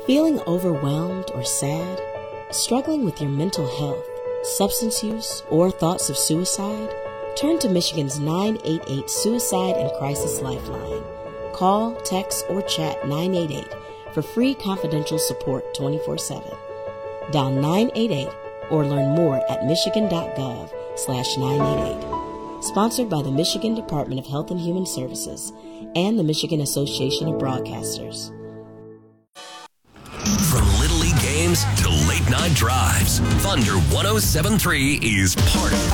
Feeling overwhelmed or sad? Struggling with your mental health, substance use, or thoughts of suicide? Turn to Michigan's 988 Suicide and Crisis Lifeline. Call, text, or chat 988 for free confidential support 24/7. Dial 988 or learn more at michigan.gov/988. Sponsored by the Michigan Department of Health and Human Services and the Michigan Association of Broadcasters. From Little League games to late night drives, Thunder 107.3 is part of